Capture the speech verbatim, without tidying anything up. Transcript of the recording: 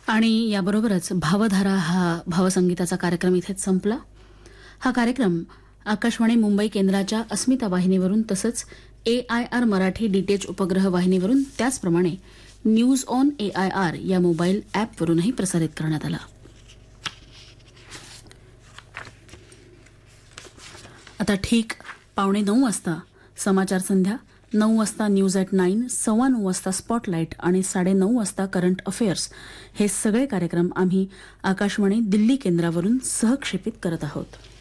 आणि याबरोबरच भावधारा हा भावसंगीताचा कार्यक्रम इथेच संपला. हा कार्यक्रम आकाशवाणी मुंबई केंद्राच्या अस्मिता वाहिनीवरून तसंच एआयआर मराठी डीटीएच उपग्रह वाहिनीवरून त्याचप्रमाणे न्यूज ऑन एआयआर या मोबाईल अॅपवरूनही प्रसारित करण्यात आला. आता ठीक पावणे नऊ वाजता समाचार संध्या, नऊ वाजता न्यूज ॲट नाईन, सव्वा नऊ वाजता स्पॉटलाईट आणि साडे नऊ वाजता करंट अफेअर्स हे सगळे कार्यक्रम आम्ही आकाशवाणी दिल्ली केंद्रावरून सहक्षेपित करत आहोत.